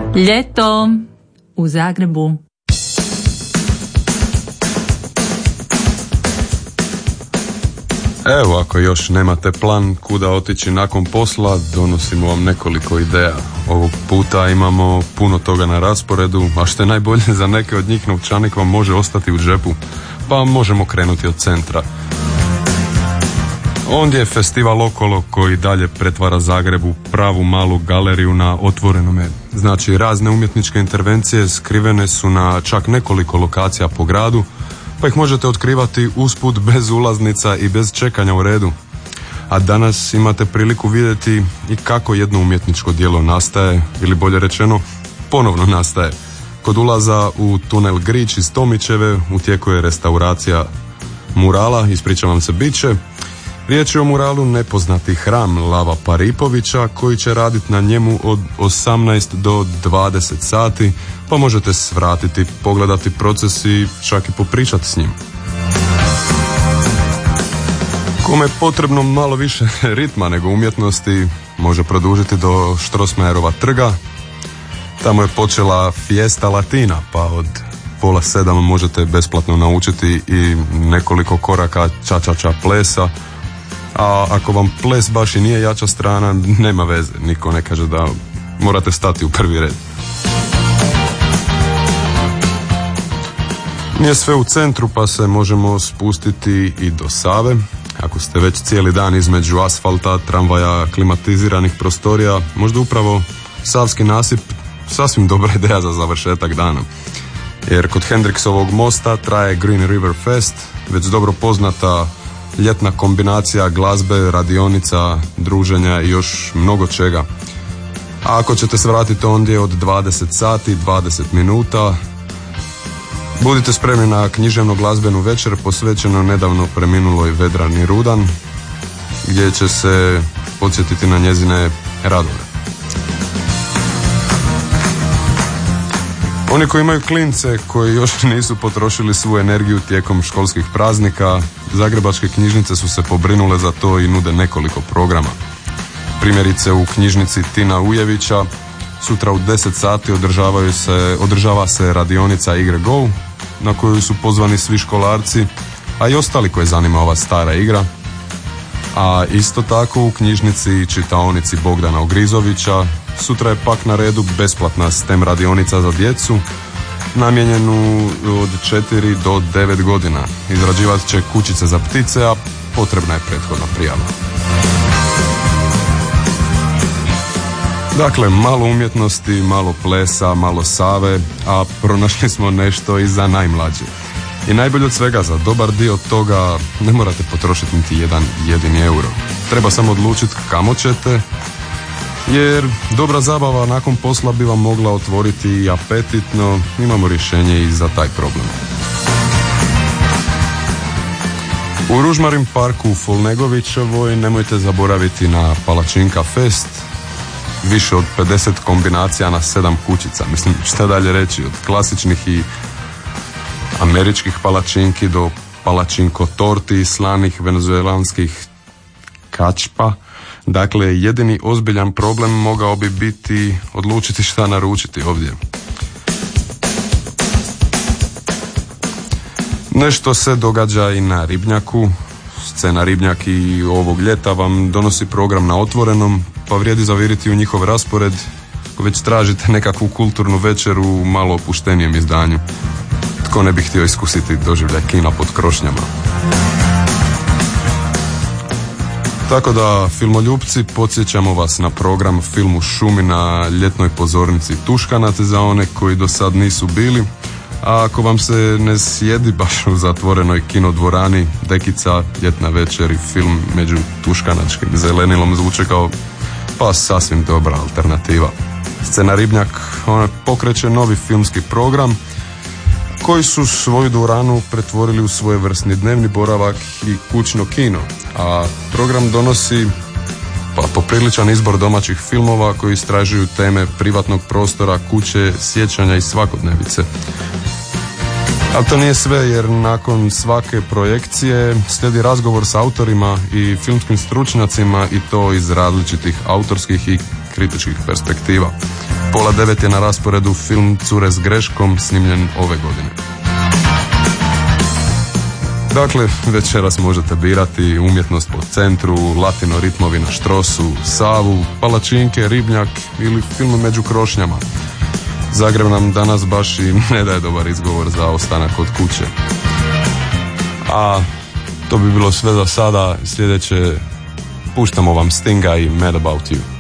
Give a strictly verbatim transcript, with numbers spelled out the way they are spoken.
Ljeto u Zagrebu. Evo, ako još nemate plan kuda otići nakon posla, donosimo vam nekoliko ideja. Ovog puta imamo puno toga na rasporedu, a što je najbolje, za neke od njih novčanik vam može ostati u džepu, pa možemo krenuti od centra. Ondje je festival Okolo koji dalje pretvara Zagreb u pravu malu galeriju na otvorenome. Znači, razne umjetničke intervencije skrivene su na čak nekoliko lokacija po gradu, pa ih možete otkrivati usput bez ulaznica i bez čekanja u redu. A danas imate priliku vidjeti i kako jedno umjetničko djelo nastaje, ili bolje rečeno, ponovno nastaje. Kod ulaza u tunel Grič iz Tomićeve u tijeku je restauracija murala, ispričavam se, biće. Riječ je o muralu Nepoznati hram Lava Paripovića koji će raditi na njemu od osamnaest do dvadeset sati, pa možete svratiti, pogledati proces i čak i popričati s njim. Kome je potrebno malo više ritma nego umjetnosti, može produžiti do Strossmayerova trga. Tamo je počela Fiesta Latina, pa od pola sedam možete besplatno naučiti i nekoliko koraka ča-ča-ča plesa. A ako vam ples baš i nije jača strana, nema veze, niko ne kaže da morate stati u prvi red. Nije sve u centru, pa se možemo spustiti i do Save. Ako ste već cijeli dan između asfalta, tramvaja, klimatiziranih prostorija, možda upravo Savski nasip sasvim dobra ideja za završetak dana. Jer kod Hendriksovog mosta traje Green River Fest, već dobro poznata ljetna kombinacija glazbe, radionica, druženja i još mnogo čega. A ako ćete se vratiti ondje od dvadeset sati, dvadeset minuta, budite spremni na književno glazbenu večer posvećenu nedavno preminuloj Vedrani Rudan, gdje će se podsjetiti na njezine radove. Oni koji imaju klince koji još nisu potrošili svu energiju tijekom školskih praznika, zagrebačke knjižnice su se pobrinule za to i nude nekoliko programa. Primjerice u knjižnici Tina Ujevića sutra u deset sati održavaju se, održava se radionica igre Go, na koju su pozvani svi školarci, a i ostali koje zanima ova stara igra. A isto tako u knjižnici i čitaonici Bogdana Ogrizovića sutra je pak na redu besplatna STEM radionica za djecu, namijenjenu od četiri do devet godina. Izrađivat će kućice za ptice, a potrebna je prethodna prijava. Dakle, malo umjetnosti, malo plesa, malo Save, a pronašli smo nešto i za najmlađe. I najbolje od svega, za dobar dio toga ne morate potrošiti niti jedan jedini euro. Treba samo odlučiti kamo ćete, jer dobra zabava nakon posla bi vam mogla otvoriti i apetit, no imamo rješenje i za taj problem. U Ružmarin parku u Folnegovićevoj nemojte zaboraviti na Palačinka Fest, više od pedeset kombinacija na sedam kućica. Mislim, šta dalje reći, od klasičnih i američkih palačinki do palačinko torti, slanih venezuelanskih kačpa. Dakle, jedini ozbiljan problem mogao bi biti odlučiti šta naručiti ovdje. Nešto se događa i na Ribnjaku. Scena Ribnjak i ovog ljeta vam donosi program na otvorenom, pa vrijedi zaviriti u njihov raspored ako već tražite nekakvu kulturnu večer u malo opuštenijem izdanju. Tko ne bi htio iskusiti doživljaj kina pod krošnjama. Tako da, filmoljupci, podsjećamo vas na program Film u šumi na ljetnoj pozornici Tuškanac za one koji do sad nisu bili. A ako vam se ne sjedi baš u zatvorenoj kinodvorani, Dekica, ljetna večer i film među tuškanačkim zelenilom zvuče kao pa sasvim dobra alternativa. Scena Ribnjak, ona pokreće novi filmski program koji su svoju dvoranu pretvorili u svojevrsni dnevni boravak i kućno kino, a program donosi pa popriličan izbor domaćih filmova koji istražuju teme privatnog prostora, kuće, sjećanja i svakodnevice. Ali to nije sve, jer nakon svake projekcije slijedi razgovor s autorima i filmskim stručnjacima, i to iz različitih autorskih i kritičkih perspektiva. pola devet je na rasporedu film Cure s greškom, snimljen ove godine. Dakle, večeras možete birati umjetnost po centru, latino ritmovi na štrosu, savu, palačinke, ribnjak ili film Među krošnjama. Zagreb nam danas baš i ne daje dobar izgovor za ostanak od kuće. A to bi bilo sve za sada. Sljedeće puštamo vam Stinga i Mad About You.